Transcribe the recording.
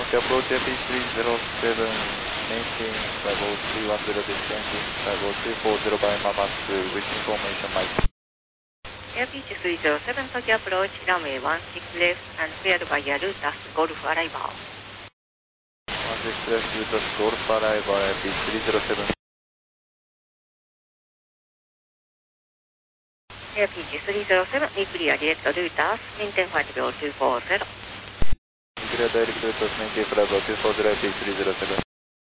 approach AP307, maintain 50310, descending 50340 by Mamas, with information Mike. AP307, Tokyo approach, runway 16 left, and cleared by Yarutas, Golf arrival. 16 left, Yarutas, Golf arrival, AP307. AP307, clear direct Yarutas, maintain flight level 240. Clear direct Yarutas, maintain flight level 240, AP307.